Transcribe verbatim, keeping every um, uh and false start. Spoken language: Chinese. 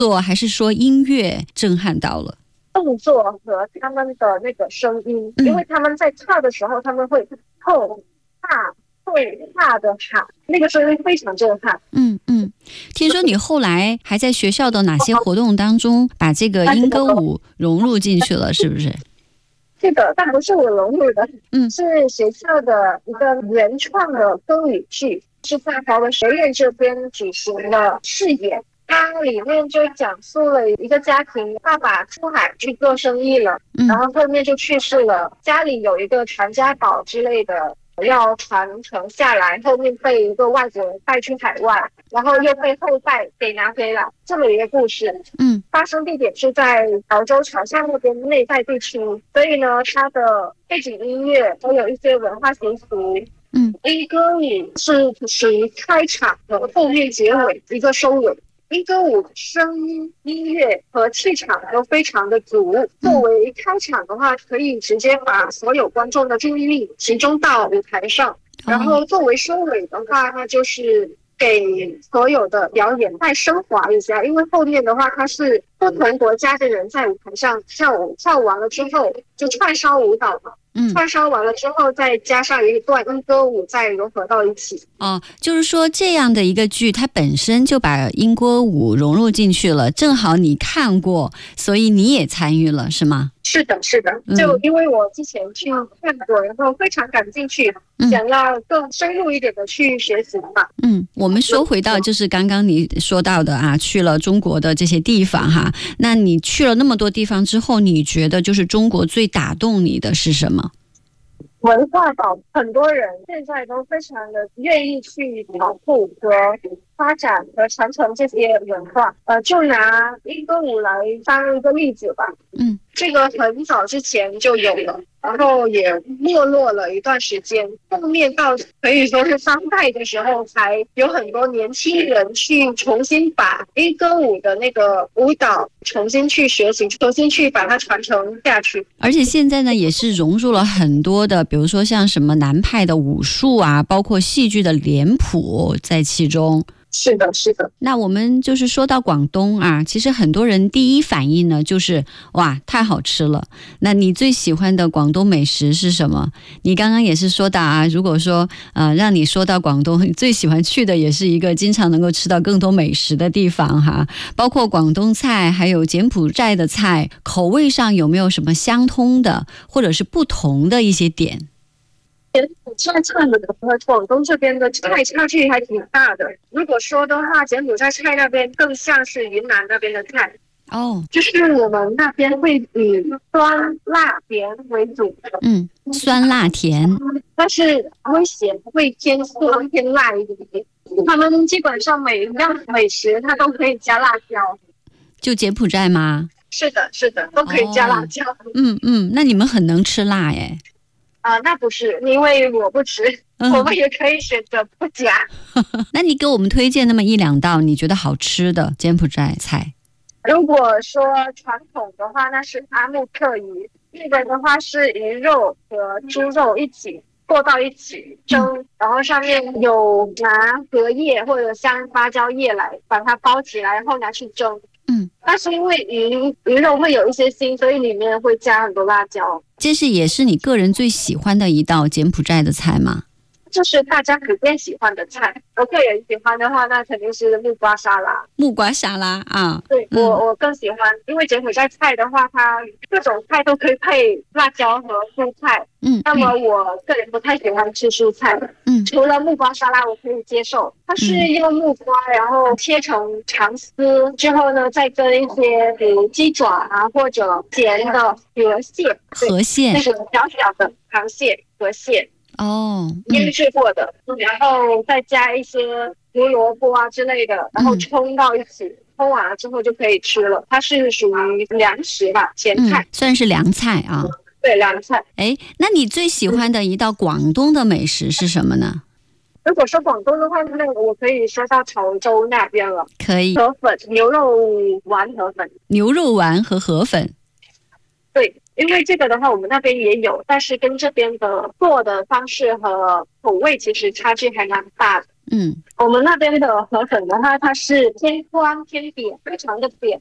作还是说音乐震撼到了？ 动作和他们的那个声音， 嗯、 因为他们在跳的时候，他们会吼大会大的喊，那个声音非常震撼。 嗯嗯，听说你后来还在学校的哪些活动当中把这个莺歌舞融入进去了，是不是？ 这个但不是我融入的， 嗯， 是学校的一个原创的歌语剧，是在华文学院这边举行的试演。它里面就讲述了一个家庭，爸爸出海去做生意了， 嗯、 然后后面就去世了，家里有一个传家宝之类的要传承下来，后面被一个外国人带去海外，然后又被后代给拿回来，这么一个故事。 嗯， 发生地点是在潮州潮汕那边内在地区，所以呢，它的背景音乐都有一些文化习俗。 嗯， 莺歌舞是属于开场和后面结尾一个收尾。莺歌舞声音、音乐和气场都非常的足。作为开场的话，可以直接把所有观众的注意力集中到舞台上，然后作为收尾的话，那就是给所有的表演再升华一下，因为后面的话，它是不同国家的人在舞台上跳舞，跳完了之后就串烧舞蹈嘛。 嗯， 串烧完了之后，再加上一段莺歌舞，再融合到一起。 哦，就是说这样的一个剧，它本身就把莺歌舞融入进去了，正好你看过，所以你也参与了，是吗？ 是的，是的，就因为我之前去看过，然后非常感兴趣，嗯、想要更深入一点的去学习嘛。 嗯，我们说回到就是刚刚你说到的啊，去了中国的这些地方哈，那你去了那么多地方之后，你觉得就是中国最打动你的是什么？ 文化保，很多人现在都非常的愿意去保护和发展和传承这些文化。呃，就拿莺歌舞来当一个例子吧。 嗯， 这个很早之前就有了，然后也没落了一段时间。后面到可以说是当代的时候，才有很多年轻人去重新把莺歌舞的那个舞蹈重新去学习，重新去把它传承下去。 而且现在呢，也是融入了很多的，比如说像什么南派的武术啊，包括戏剧的脸谱在其中。 是的，是的。 那我们就是说到广东啊，其实很多人第一反应呢就是哇，太好吃了。那你最喜欢的广东美食是什么？你刚刚也是说到啊，如果说呃让你说到广东，你最喜欢去的也是一个经常能够吃到更多美食的地方哈，包括广东菜，还有柬埔寨的菜，口味上有没有什么相通的，或者是不同的一些点？ 柬埔寨菜和广东这边的菜差距还挺大的。如果说的话，柬埔寨菜那边更像是云南那边的菜。 哦， 就是我们那边会以酸辣甜为主。 嗯，酸辣甜， 但是会咸，会偏酸偏辣一点点。他们基本上每一样美食它都可以加辣椒。 就柬埔寨吗？ 是的，是的，都可以加辣椒。 哦、嗯嗯，那你们很能吃辣耶。 啊、呃，那不是，因为我不吃，嗯、我们也可以选择不加。 那你给我们推荐那么一两道你觉得好吃的柬埔寨菜？ 如果说传统的话，那是阿木特鱼，那个的话是鱼肉和猪肉一起剁到一起蒸，嗯、然后上面有拿荷叶或者香芭蕉叶来把它包起来，然后拿去蒸。嗯，但是因为鱼鱼肉会有一些腥，所以里面会加很多辣椒。 这是也是你个人最喜欢的一道柬埔寨的菜吗？ 这是大家普遍喜欢的菜。我个人喜欢的话，那肯定是木瓜沙拉。 木瓜沙拉啊， 对、嗯、我我更喜欢，因为柬埔寨菜的话，它各种菜都可以配辣椒和蔬菜。嗯，那么我个人不太喜欢吃蔬菜。嗯，除了木瓜沙拉我可以接受，它是用木瓜然后切成长丝之后呢，再跟一些比如鸡爪啊或者咸的河蟹， 河蟹那个小小的螃蟹河蟹。 哦， 腌制过的、嗯，然后再加一些胡萝卜啊之类的，然后冲到一起，冲完了之后就可以吃了。它是属于凉食吧，前菜、 嗯，算是凉菜啊。 对，凉菜。 哎，那你最喜欢的一道广东的美食是什么呢？ 如果说广东的话，那我可以说到潮州那边了。 可以。 河粉、牛肉丸河粉。 牛肉丸和河粉。 对。因为这个的话我们那边也有，但是跟这边的做的方式和口味其实差距还蛮大的。 嗯， 我们那边的河粉的话，它是偏宽偏扁，非常的扁，